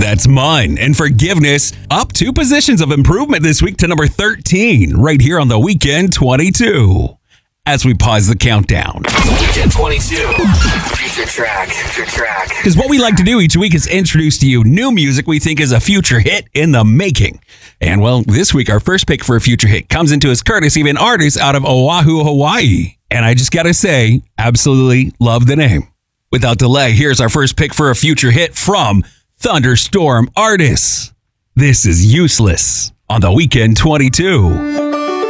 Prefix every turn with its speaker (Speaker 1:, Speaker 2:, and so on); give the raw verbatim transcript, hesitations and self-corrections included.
Speaker 1: That's Mine and Forgiveness up two positions of improvement this week to number thirteen, right here on the Weekend twenty-two. As we pause the countdown.
Speaker 2: Weekend twenty-two. Future track. Future track.
Speaker 1: Because what we like to do each week is introduce to you new music we think is a future hit in the making. And well, this week our first pick for a future hit comes into us courtesy of an artist out of Oahu, Hawaii. And I just gotta say, absolutely love the name. Without delay, here's our first pick for a future hit from Thunderstorm Artists. This is Useless on the Weekend twenty-two.